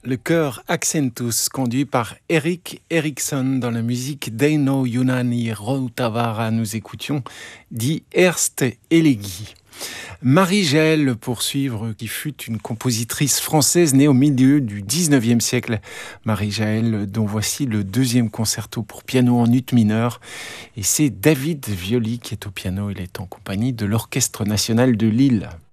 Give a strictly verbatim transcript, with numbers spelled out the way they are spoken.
Le chœur Accentus, conduit par Eric Eriksson dans la musique d'Eino Junani Rautavaara. Nous écoutions Die Erste Elegie. Marie Jaël, pour suivre, qui fut une compositrice française née au milieu du dix-neuvième siècle. Marie Jaël, dont voici le deuxième concerto pour piano en ut mineur. Et c'est David Violi qui est au piano. Il est en compagnie de l'Orchestre national de Lille.